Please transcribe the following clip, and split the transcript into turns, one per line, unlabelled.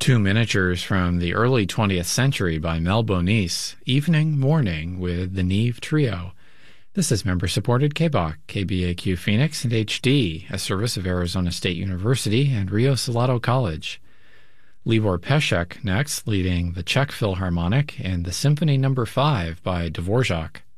Two miniatures from the early 20th century by Mel Bonis, Evening, Morning with the Neve Trio. This is member-supported KBOK, KBAQ Phoenix, and HD, a service of Arizona State University and Rio Salado College. Libor Pesek next, leading the Czech Philharmonic and the Symphony No. 5 by Dvorak.